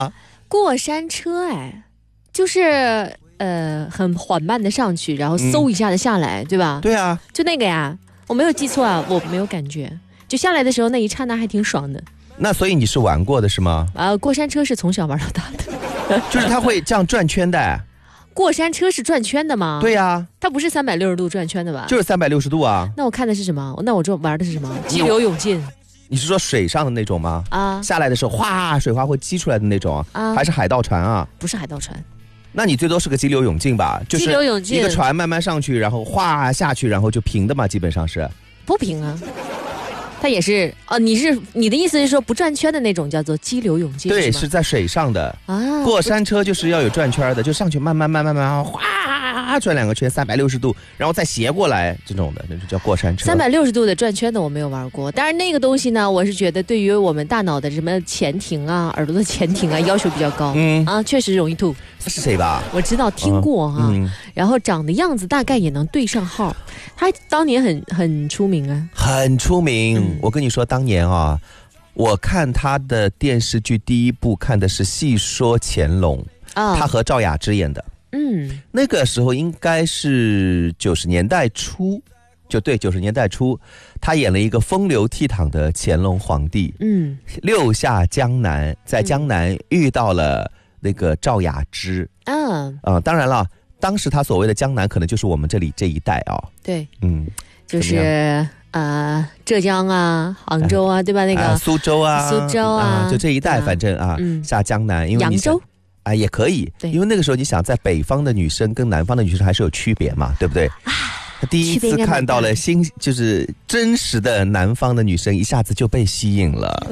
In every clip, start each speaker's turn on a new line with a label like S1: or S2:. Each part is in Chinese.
S1: 过山车就是很缓慢的上去，然后嗖一下的下来，对吧？
S2: 对啊，
S1: 就那个呀，我没有记错啊，我没有感觉，就下来的时候那一刹那还挺爽的。
S2: 那所以你是玩过的是吗？
S1: 过山车是从小玩到大的，
S2: 就是它会这样转圈的。
S1: 过山车是转圈的吗？
S2: 对呀，
S1: 它不是360度转圈的吧？
S2: 就是360度啊。
S1: 那我看的是什么？那我这玩的是什么？激流勇进。
S2: 你是说水上的那种吗？下来的时候哗，水花会激出来的那种还是海盗船啊？
S1: 不是海盗船。
S2: 那你最多是个激流勇进吧？就是一个船慢慢上去，然后哗下去，然后就平的嘛，基本上是。
S1: 不平啊。它也是你的意思是说不转圈的那种叫做激流勇进？
S2: 对，是在水上的啊。过山车就是要有转圈的，就上去慢慢哗转2个圈，360度，然后再斜过来这种的，那就叫过山车。
S1: 360度的转圈的我没有玩过，但是那个东西呢，我是觉得对于我们大脑的什么前庭啊、耳朵的前庭啊要求比较高，确实容易吐。
S2: 是谁吧？
S1: 我知道听过然后长的样子大概也能对上号。他当年很出名啊，
S2: 很出名。我跟你说，当年我看他的电视剧第一部看的是《戏说乾隆》他和赵雅芝演的。那个时候应该是90年代初，就对，90年代初，他演了一个风流倜傥的乾隆皇帝。六下江南，在江南遇到了那个赵雅芝。当然了，当时他所谓的江南，可能就是我们这里这一带
S1: 对，就是浙江啊、杭州啊，对吧？那个
S2: 苏州啊，就这一带，反正下江南，因为
S1: 扬州。
S2: 也可以，因为那个时候你想，在北方的女生跟南方的女生还是有区别嘛，对不对？他第一次看到了就是真实的南方的女生，一下子就被吸引了。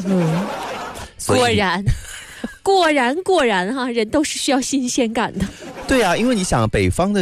S1: 果然哈，人都是需要新鲜感的。
S2: 对啊，因为你想北方的